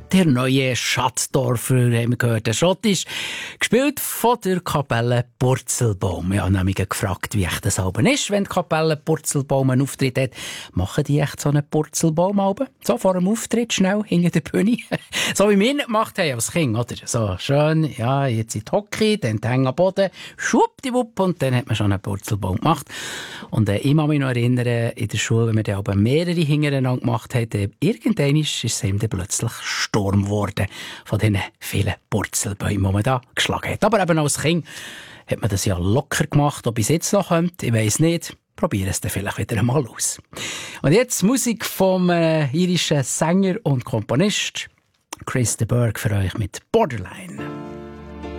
Der neue Schatzdorfer, haben wir gehört, der Schottisch, gespielt von der Kapelle Purzelbaum. Ich habe nämlich gefragt, wie echt das Album ist, wenn die Kapelle Purzelbaum einen Auftritt hat. Machen die echt so einen Purzelbaum-Alben? So vor dem Auftritt schnell hinter der Bühne? So wie wir nicht gemacht haben als Kind, oder? So schön, ja, jetzt in die Hocke, dann die Hänge am Boden, schwuppdiwupp, und dann hat man schon einen Purzelbaum gemacht. Und ich kann mich noch erinnern, in der Schule, wenn wir dann aber mehrere hintereinander gemacht haben, irgendwann ist es ihm dann plötzlich Sturm geworden von diesen vielen Purzelbäumen, die man da geschlagen hat. Aber eben als Kind hat man das ja locker gemacht. Ob es jetzt noch kommt, ich weiss nicht. Probieren es dann vielleicht wieder einmal aus. Und jetzt Musik vom irischen Sänger und Komponist Chris de Burgh für euch mit Borderline.